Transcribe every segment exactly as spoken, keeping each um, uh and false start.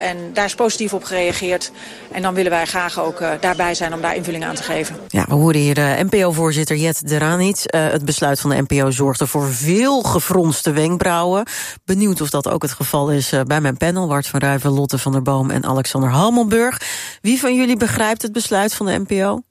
En daar is positief op gereageerd. En dan willen wij graag ook uh, daarbij zijn om daar invulling aan te geven. Ja, we horen hier de N P O-voorzitter Jet de Raniet. Uh, het besluit van de N P O zorgde voor veel gefronste wenkbrauwen. Benieuwd of dat ook het geval is uh, bij mijn panel. Wart van Ruiven, Lotte van der Boom en Alexander Hammelburg. Wie van jullie begrijpt het besluit van de N P O?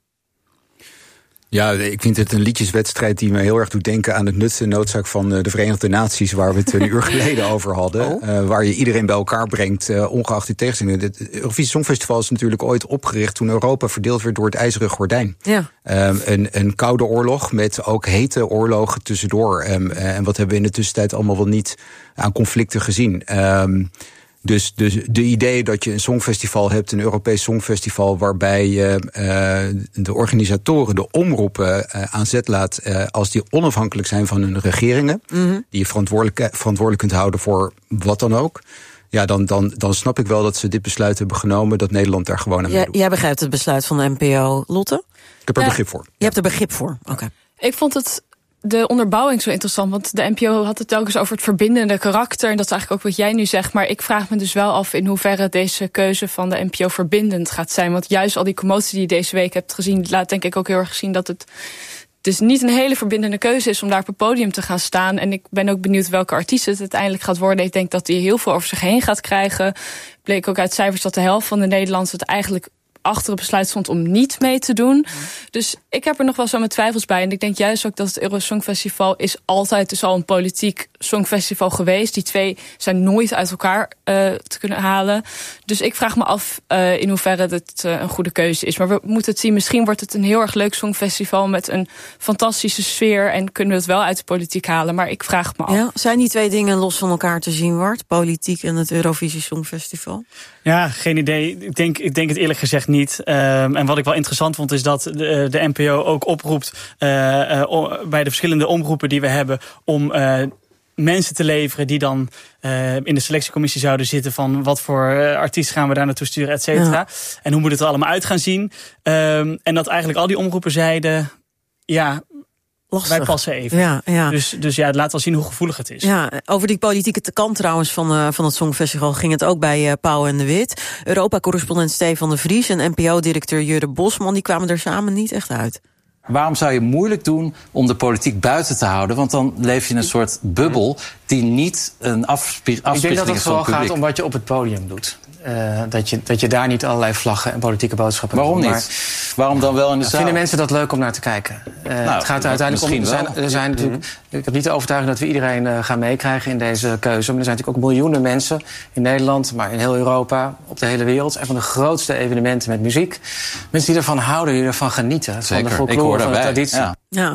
Ja, ik vind het een liedjeswedstrijd die me heel erg doet denken aan het nut en noodzaak van de Verenigde Naties, waar we het een uur geleden over hadden. Oh. Uh, waar je iedereen bij elkaar brengt, uh, ongeacht die tegenstellingen. Het Eurovisie Songfestival is natuurlijk ooit opgericht toen Europa verdeeld werd door het IJzeren Gordijn. Ja. Um, een, een koude oorlog met ook hete oorlogen tussendoor. Um, en wat hebben we in de tussentijd allemaal wel niet aan conflicten gezien. Um, Dus, dus de idee dat je een songfestival hebt, een Europees songfestival, waarbij je uh, de organisatoren, de omroepen uh, aan zet laat, uh, als die onafhankelijk zijn van hun regeringen, mm-hmm. die je verantwoordelijk, verantwoordelijk kunt houden voor wat dan ook. Ja, dan, dan, dan snap ik wel dat ze dit besluit hebben genomen, dat Nederland daar gewoon aan ja, meedoet. Jij begrijpt het besluit van de N P O, Lotte? Ik heb er ja. begrip voor. Je hebt er begrip voor, oké. Okay. Ik vond het de onderbouwing zo interessant, want de N P O had het telkens over het verbindende karakter, en dat is eigenlijk ook wat jij nu zegt, maar ik vraag me dus wel af in hoeverre deze keuze van de N P O verbindend gaat zijn, want juist al die commotie die je deze week hebt gezien, laat denk ik ook heel erg zien dat het dus niet een hele verbindende keuze is om daar op het podium te gaan staan. En ik ben ook benieuwd welke artiest het uiteindelijk gaat worden. Ik denk dat hij heel veel over zich heen gaat krijgen. Bleek ook uit cijfers dat de helft van de Nederlanders het eigenlijk achter het besluit stond om niet mee te doen. Mm. Dus ik heb er nog wel zo mijn twijfels bij. En ik denk juist ook dat het Eurosongfestival is altijd dus al een politiek songfestival geweest. Die twee zijn nooit uit elkaar uh, te kunnen halen. Dus ik vraag me af uh, in hoeverre het uh, een goede keuze is. Maar we moeten het zien. Misschien wordt het een heel erg leuk songfestival met een fantastische sfeer en kunnen we het wel uit de politiek halen. Maar ik vraag me af. Ja, zijn die twee dingen los van elkaar te zien, Wart? Politiek en het Eurovisie Songfestival? Ja, geen idee. Ik denk, ik denk het eerlijk gezegd niet. Um, en wat ik wel interessant vond is dat de, de N P O ook oproept uh, uh, bij de verschillende omroepen die we hebben om uh, mensen te leveren die dan uh, in de selectiecommissie zouden zitten van wat voor uh, artiest gaan we daar naartoe sturen, et cetera. Ja. En hoe moet het er allemaal uit gaan zien. Um, en dat eigenlijk al die omroepen zeiden, ja, lastig. Wij passen even. Ja, ja. Dus, dus ja, het laat wel zien hoe gevoelig het is. Ja, over die politieke kant trouwens van, uh, van het Songfestival ging het ook bij uh, Pauw en de Wit. Europa-correspondent Stefan de Vries en N P O-directeur Jurre Bosman, die kwamen er samen niet echt uit. Waarom zou je moeilijk doen om de politiek buiten te houden? Want dan leef je in een soort bubbel die niet een afspiegeling is van het publiek. Ik denk dat het vooral gaat om wat je op het podium doet. Uh, dat, je, dat je daar niet allerlei vlaggen en politieke boodschappen Waarom doet. niet? Maar waarom dan wel in de zaal? Vinden mensen dat leuk om naar te kijken? Uh, nou, het gaat uiteindelijk om. Er zijn, er zijn natuurlijk, ik heb niet de overtuiging dat we iedereen uh, gaan meekrijgen in deze keuze. Maar er zijn natuurlijk ook miljoenen mensen in Nederland, maar in heel Europa, op de hele wereld. En van de grootste evenementen met muziek. Mensen die ervan houden, die ervan genieten. Zeker. Van de folklore, van de traditie. Ja. Ja,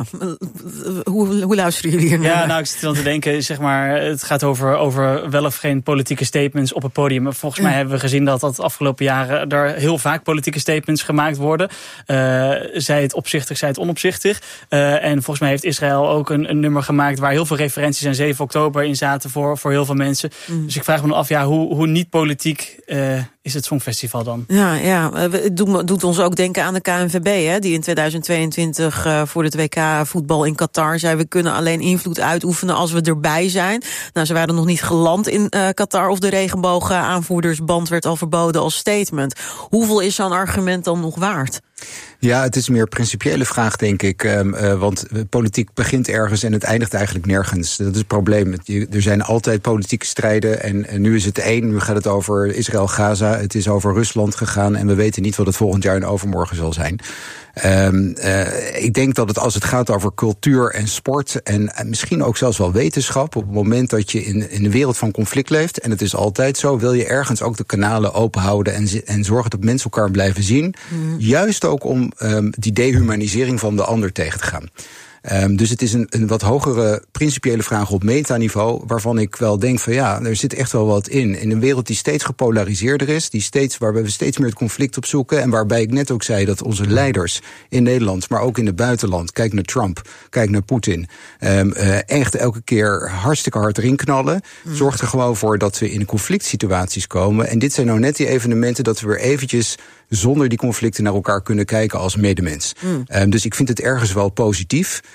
hoe, hoe luisteren jullie hier naar? Ja, nou, ik zit dan te denken, zeg maar, het gaat over, over wel of geen politieke statements op het podium. Maar volgens ja. mij hebben we gezien dat dat de afgelopen jaren er heel vaak politieke statements gemaakt worden. Uh, zij het opzichtig, zij het onopzichtig. Uh, en volgens mij heeft Israël ook een, een nummer gemaakt waar heel veel referenties aan zeven oktober in zaten voor, voor heel veel mensen. Mm. Dus ik vraag me af, ja, hoe, hoe niet politiek uh, is het Songfestival dan? Ja, ja, het doet, doet ons ook denken aan de K N V B, hè, die in tweeduizend tweeëntwintig uh, voor het W K voetbal in Qatar zei, we kunnen alleen invloed uitoefenen als we erbij zijn. Nou, ze waren nog niet geland in uh, Qatar of de regenboog aanvoerdersband werd al verboden als statement. Hoeveel is zo'n argument dan nog waard? Ja, het is een meer principiële vraag, denk ik. Um, uh, want politiek begint ergens en het eindigt eigenlijk nergens. Dat is het probleem. Er zijn altijd politieke strijden en, en nu is het één. Nu gaat het over Israël-Gaza. Het is over Rusland gegaan en we weten niet wat het volgend jaar en overmorgen zal zijn. Um, uh, ik denk dat het als het gaat over cultuur en sport en, en misschien ook zelfs wel wetenschap, op het moment dat je in, in een wereld van conflict leeft, en het is altijd zo, wil je ergens ook de kanalen open houden en, en zorgen dat mensen elkaar blijven zien. Mm. Juist ook om um, die dehumanisering van de ander tegen te gaan. Um, dus het is een, een wat hogere principiële vraag op metaniveau, waarvan ik wel denk van ja, er zit echt wel wat in. In een wereld die steeds gepolariseerder is, die steeds, waarbij we steeds meer het conflict opzoeken en waarbij ik net ook zei dat onze leiders in Nederland, maar ook in het buitenland, kijk naar Trump, kijk naar Poetin, um, uh, echt elke keer hartstikke hard erin knallen, mm. zorgt er gewoon voor dat we in conflict situaties komen. En dit zijn nou net die evenementen dat we weer eventjes zonder die conflicten naar elkaar kunnen kijken als medemens. Mm. Um, dus ik vind het ergens wel positief.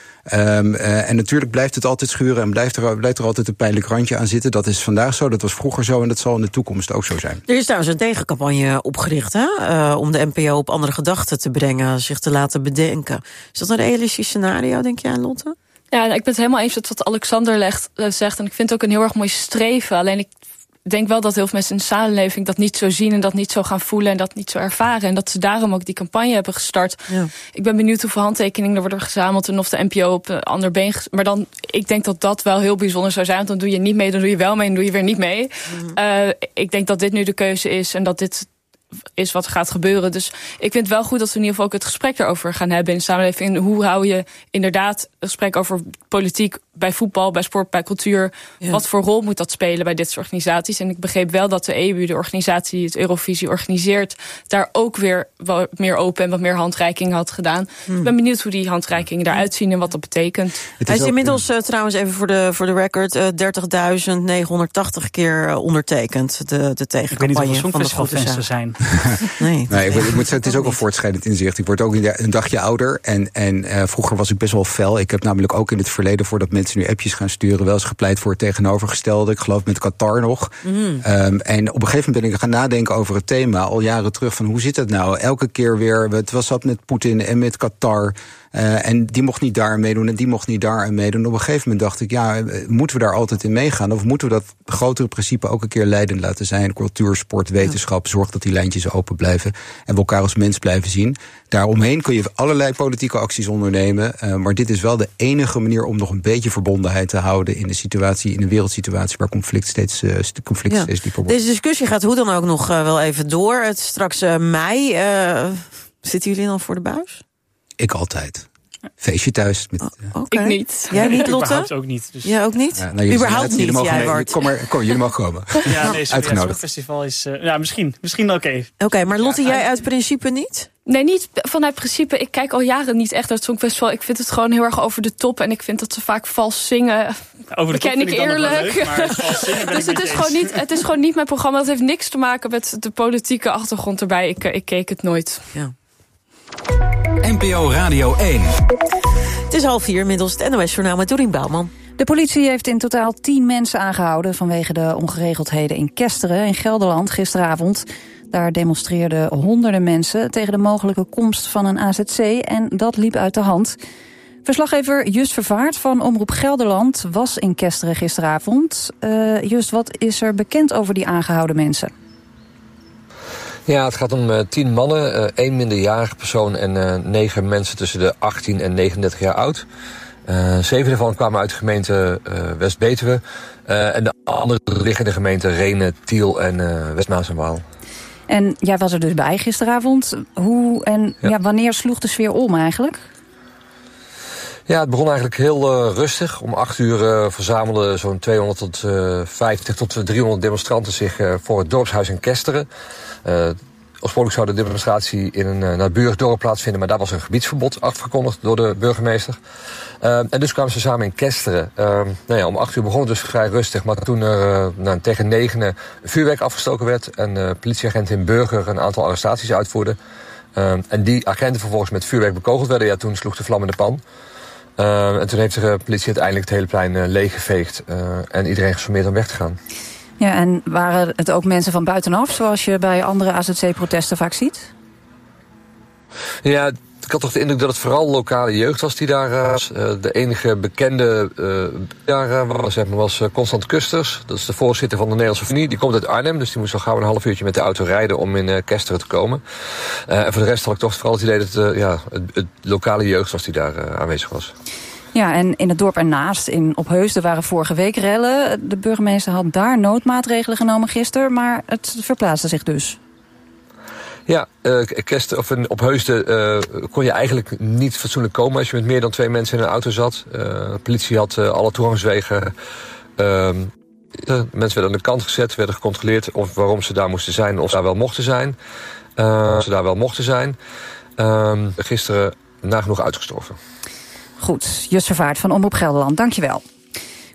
Um, uh, en natuurlijk blijft het altijd schuren en blijft er, blijft er altijd een pijnlijk randje aan zitten. Dat is vandaag zo, dat was vroeger zo en dat zal in de toekomst ook zo zijn. Er is trouwens een tegencampagne opgericht, hè? Uh, om de N P O op andere gedachten te brengen, zich te laten bedenken. Is dat een realistisch scenario, denk jij, Lotte? Ja, ik ben het helemaal eens met wat Alexander legt, uh, zegt. En ik vind het ook een heel erg mooi streven. Alleen ik denk wel dat heel veel mensen in de samenleving dat niet zo zien en dat niet zo gaan voelen en dat niet zo ervaren. En dat ze daarom ook die campagne hebben gestart. Ja. Ik ben benieuwd hoeveel handtekeningen er worden gezameld en of de N P O op een ander been. Maar dan, ik denk dat dat wel heel bijzonder zou zijn. Want dan doe je niet mee, dan doe je wel mee en doe je weer niet mee. Mm. Uh, ik denk dat dit nu de keuze is en dat dit is wat gaat gebeuren. Dus ik vind het wel goed dat we in ieder geval ook het gesprek erover gaan hebben in de samenleving. En hoe hou je inderdaad een gesprek over politiek bij voetbal, bij sport, bij cultuur. Ja. Wat voor rol moet dat spelen bij dit soort organisaties? En ik begreep wel dat de E B U, de organisatie die het Eurovisie organiseert, daar ook weer wat meer open en wat meer handreiking had gedaan. Hmm. Ik ben benieuwd hoe die handreikingen eruit zien en wat dat betekent. Hij is ook inmiddels uh, trouwens even voor de, voor de record uh, dertigduizend negenhonderdtachtig keer uh, ondertekend. De, de tegencampagne van de Songfestivalfans zijn. Nee, nee ik, ik moet zeggen, het is ook een voortschrijdend inzicht. Ik word ook een dagje ouder. En, en uh, vroeger was ik best wel fel. Ik heb namelijk ook in het verleden, voordat mensen nu appjes gaan sturen, wel eens gepleit voor het tegenovergestelde. Ik geloof met Qatar nog. Mm. Um, en op een gegeven moment ben ik gaan nadenken over het thema, al jaren terug, van hoe zit het nou? Elke keer weer, het was dat met Poetin en met Qatar. Uh, en die mocht niet daar meedoen en die mocht niet daar aan meedoen. Op een gegeven moment dacht ik, ja, moeten we daar altijd in meegaan? Of moeten we dat grotere principe ook een keer leidend laten zijn? Cultuur, sport, wetenschap, zorg dat die lijntjes open blijven en we elkaar als mens blijven zien. Daaromheen kun je allerlei politieke acties ondernemen. Uh, maar dit is wel de enige manier om nog een beetje verbondenheid te houden in de situatie, in een wereldsituatie waar conflict steeds, uh, conflict ja. steeds dieper wordt. Deze discussie gaat hoe dan ook nog uh, wel even door. Het is straks uh, mei. Uh, zitten jullie dan voor de buis? Ik altijd. Feestje thuis. Met, uh... oh, okay. Ik niet. Jij niet, Lotte? Überhaupt ook niet. Dus... Jij ook niet? Ja, nou, Überhaupt niet, jij wordt. Kom maar, kom, jullie mogen komen. Ja, nee, uitgenodigd. Het festival is, uh, ja, misschien, misschien oké. Okay. Oké, okay, maar Lotte, jij uit principe niet? Nee, niet vanuit principe. Ik kijk al jaren niet echt naar het Songfestival. Ik vind het gewoon heel erg over de top. En ik vind dat ze vaak vals zingen. Over de top vind ik eerlijk. Leuk, maar vals zingen ben dus ik het is, gewoon niet, het is gewoon niet mijn programma. Dat heeft niks te maken met de politieke achtergrond erbij. Ik, ik keek het nooit. Ja. N P O Radio één. Het is half vier, inmiddels het N O S-journaal met Dorien Bouwman. De politie heeft in totaal tien mensen aangehouden vanwege de ongeregeldheden in Kesteren in Gelderland gisteravond. Daar demonstreerden honderden mensen tegen de mogelijke komst van een A Z C en dat liep uit de hand. Verslaggever Just Vervaart van Omroep Gelderland was in Kesteren gisteravond. Uh, Just, wat is er bekend over die aangehouden mensen? Ja, het gaat om uh, tien mannen, uh, één minderjarige persoon en uh, negen mensen tussen de achttien en negenendertig jaar oud. Uh, zeven daarvan kwamen uit de gemeente uh, West-Betuwe. Uh, en de andere liggen in de gemeente Rhenen, Tiel en uh, West-Maas en Waal. En jij was er dus bij gisteravond. Hoe en ja. Ja, wanneer sloeg de sfeer om eigenlijk? Ja, het begon eigenlijk heel uh, rustig. Om acht uur uh, verzamelden zo'n tweehonderd tot vijftig tot driehonderd demonstranten zich uh, voor het dorpshuis in Kesteren. Uh, oorspronkelijk zou de demonstratie in een uh, naburig dorp plaatsvinden, maar daar was een gebiedsverbod afgekondigd door de burgemeester. Uh, en dus kwamen ze samen in Kesteren. Uh, nou ja, om acht uur begon het dus vrij rustig, maar toen er uh, nou, tegen negenen vuurwerk afgestoken werd en uh, politieagenten in Burger een aantal arrestaties uitvoerden. Uh, en die agenten vervolgens met vuurwerk bekogeld werden, ja, toen sloeg de vlam in de pan. Uh, en toen heeft de politie uiteindelijk het hele plein uh, leeggeveegd uh, en iedereen gesommeerd om weg te gaan. Ja, en waren het ook mensen van buitenaf, zoals je bij andere A Z C-protesten vaak ziet? Ja, ik had toch de indruk dat het vooral lokale jeugd was die daar was. Uh, de enige bekende uh, daar uh, was, zeg maar, was uh, Constant Kusters. Dat is de voorzitter van de Nederlandse Unie. Die komt uit Arnhem, dus die moest al gauw een half uurtje met de auto rijden om in uh, Kesteren te komen. Uh, en voor de rest had ik toch vooral het idee dat uh, ja, het, het lokale jeugd was die daar uh, aanwezig was. Ja, en in het dorp ernaast, in Opheusden, waren vorige week rellen. De burgemeester had daar noodmaatregelen genomen gisteren, maar het verplaatste zich dus. Ja, uh, Kester, of in Opheusden uh, kon je eigenlijk niet fatsoenlijk komen als je met meer dan twee mensen in een auto zat. Uh, de politie had uh, alle toegangswegen. Uh, mensen werden aan de kant gezet, werden gecontroleerd of waarom ze daar moesten zijn, of ze daar wel mochten zijn. Uh, of ze daar wel mochten zijn. Uh, gisteren nagenoeg uitgestorven. Goed, Just Vervaart van Omroep Gelderland, dankjewel.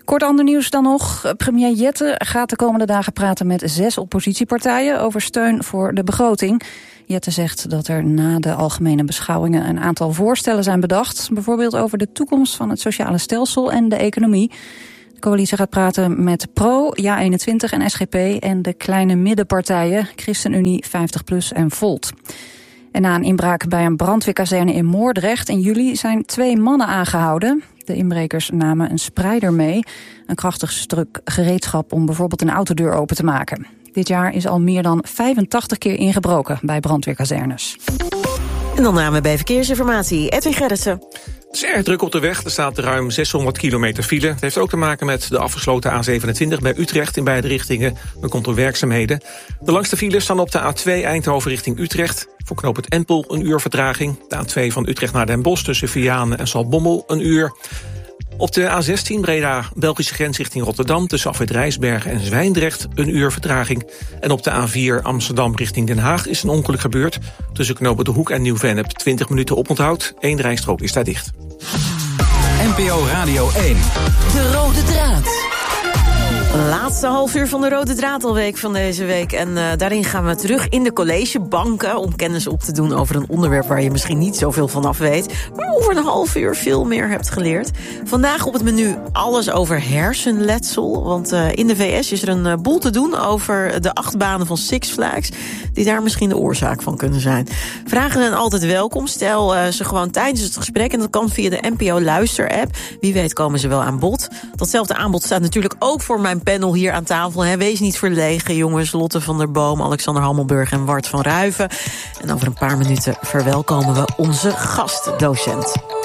Kort ander nieuws dan nog. Premier Jette gaat de komende dagen praten met zes oppositiepartijen over steun voor de begroting. Jette zegt dat er na de algemene beschouwingen een aantal voorstellen zijn bedacht. Bijvoorbeeld over de toekomst van het sociale stelsel en de economie. De coalitie gaat praten met Pro, Ja eenentwintig en S G P en de kleine middenpartijen, ChristenUnie, vijftig plus en Volt. En na een inbraak bij een brandweerkazerne in Moordrecht in juli zijn twee mannen aangehouden. De inbrekers namen een spreider mee, een krachtig stuk gereedschap om bijvoorbeeld een autodeur open te maken. Dit jaar is al meer dan vijfentachtig keer ingebroken bij brandweerkazernes. En dan namen we bij verkeersinformatie Edwin Gerritsen. Het is erg druk op de weg. Er staat ruim zeshonderd kilometer file. Het heeft ook te maken met de afgesloten A zevenentwintig bij Utrecht in beide richtingen. Er komt door werkzaamheden. De langste files staan op de A twee Eindhoven richting Utrecht. Voor knooppunt Empel een uur vertraging. De A twee van Utrecht naar Den Bosch tussen Vianen en Zaltbommel een uur. Op de A zestien Breda, Belgische grens richting Rotterdam, tussen afrit Rijsbergen en Zwijndrecht een uur vertraging. En op de A vier Amsterdam richting Den Haag is een ongeluk gebeurd. Tussen knopen De Hoek en Nieuw-Vennep twintig minuten oponthoud. Eén rijstrook is daar dicht. N P O Radio één. De rode draad. Laatste half uur van de Rode Draadalweek van deze week. En uh, daarin gaan we terug in de collegebanken om kennis op te doen over een onderwerp waar je misschien niet zoveel van af weet, maar over een half uur veel meer hebt geleerd. Vandaag op het menu alles over hersenletsel. Want uh, in de V S is er een uh, boel te doen over de achtbanen van Six Flags, die daar misschien de oorzaak van kunnen zijn. Vragen zijn altijd welkom. Stel uh, ze gewoon tijdens het gesprek. En dat kan via de N P O Luister-app. Wie weet komen ze wel aan bod. Datzelfde aanbod staat natuurlijk ook voor mijn panel hier aan tafel. Hè. Wees niet verlegen, jongens. Lotte van der Boom, Alexander Hammelburg en Wart van Ruiven. En over een paar minuten verwelkomen we onze gastdocent.